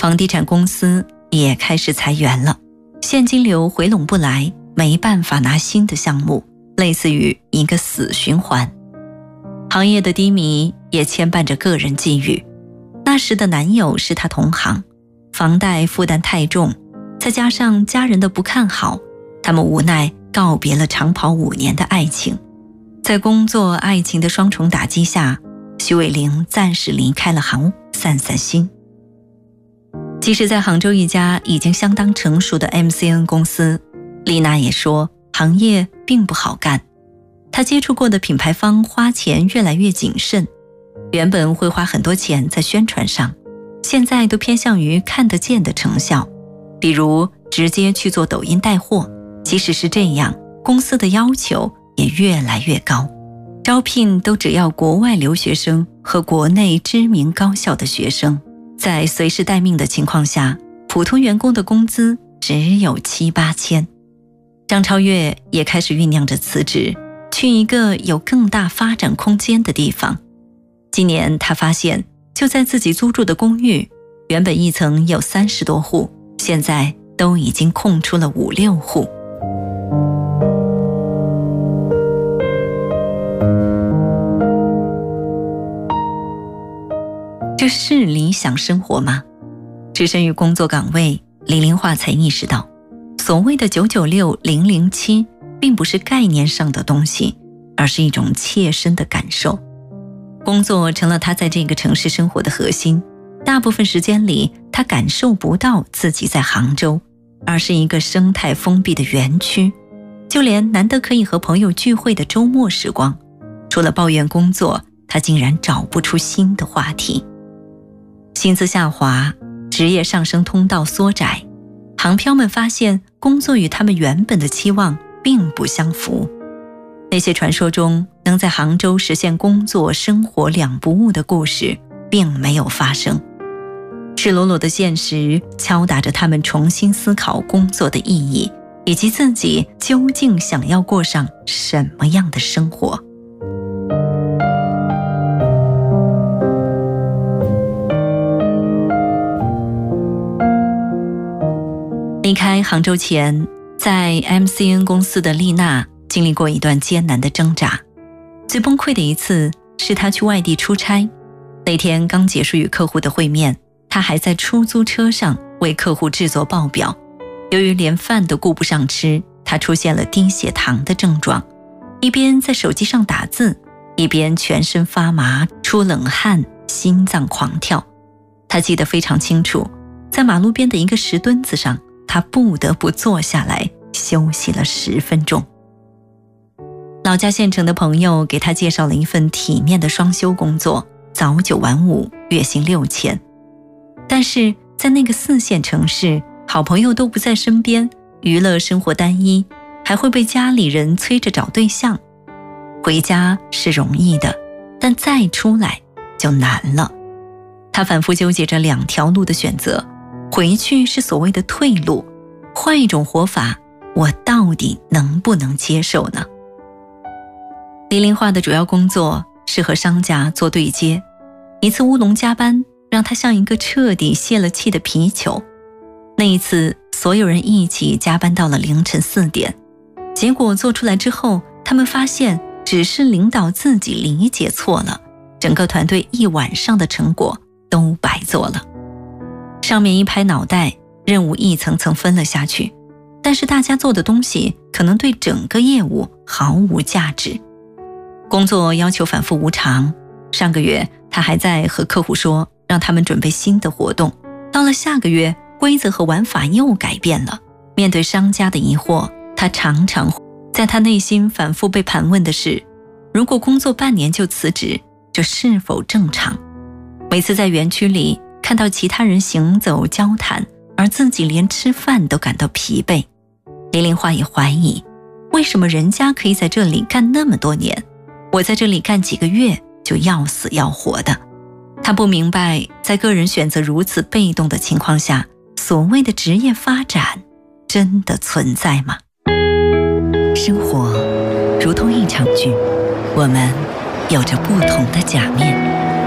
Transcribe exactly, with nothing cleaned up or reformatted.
房地产公司也开始裁员了，现金流回笼不来，没办法拿新的项目，类似于一个死循环。行业的低迷也牵绊着个人际遇。那时的男友是她同行，房贷负担太重，再加上家人的不看好，他们无奈告别了长跑五年的爱情。在工作爱情的双重打击下，徐伟玲暂时离开了杭州散散心。即使在杭州一家已经相当成熟的 M C N 公司，丽娜也说行业并不好干。她接触过的品牌方花钱越来越谨慎，原本会花很多钱在宣传上，现在都偏向于看得见的成效，比如直接去做抖音带货。即使是这样，公司的要求也越来越高，招聘都只要国外留学生和国内知名高校的学生。在随时待命的情况下，普通员工的工资只有七八千。张超越也开始酝酿着辞职，去一个有更大发展空间的地方。今年他发现，就在自己租住的公寓，原本一层有三十多户，现在都已经空出了五六户。这是理想生活吗？置身于工作岗位，李玲华才意识到，所谓的九九六、零零七并不是概念上的东西，而是一种切身的感受。工作成了他在这个城市生活的核心，大部分时间里他感受不到自己在杭州，而是一个生态封闭的园区。就连难得可以和朋友聚会的周末时光，除了抱怨工作，他竟然找不出新的话题。薪资下滑，职业上升通道缩窄，航漂们发现工作与他们原本的期望并不相符。那些传说中能在杭州实现工作生活两不误的故事并没有发生。赤裸裸的现实敲打着他们重新思考工作的意义，以及自己究竟想要过上什么样的生活。离开杭州前，在 M C N 公司的丽娜经历过一段艰难的挣扎。最崩溃的一次是她去外地出差，那天刚结束与客户的会面，她还在出租车上为客户制作报表。由于连饭都顾不上吃，她出现了低血糖的症状，一边在手机上打字，一边全身发麻，出冷汗，心脏狂跳。她记得非常清楚，在马路边的一个石墩子上，他不得不坐下来休息了十分钟。老家县城的朋友给他介绍了一份体面的双休工作，早九晚五，月薪六千。但是在那个四线城市，好朋友都不在身边，娱乐生活单一，还会被家里人催着找对象。回家是容易的，但再出来就难了。他反复纠结着两条路的选择，回去是所谓的退路，换一种活法，我到底能不能接受呢？李玲华的主要工作是和商家做对接，一次乌龙加班让他像一个彻底泄了气的皮球。那一次所有人一起加班到了凌晨四点，结果做出来之后，他们发现只是领导自己理解错了，整个团队一晚上的成果都白做了。上面一拍脑袋，任务一层层分了下去，但是大家做的东西可能对整个业务毫无价值。工作要求反复无常，上个月他还在和客户说让他们准备新的活动，到了下个月规则和玩法又改变了。面对商家的疑惑，他常常在他内心反复被盘问的是，如果工作半年就辞职，这是否正常？每次在园区里看到其他人行走交谈，而自己连吃饭都感到疲惫，李玲华也怀疑，为什么人家可以在这里干那么多年，我在这里干几个月就要死要活的。他不明白，在个人选择如此被动的情况下，所谓的职业发展真的存在吗？生活如同一场剧，我们有着不同的假面。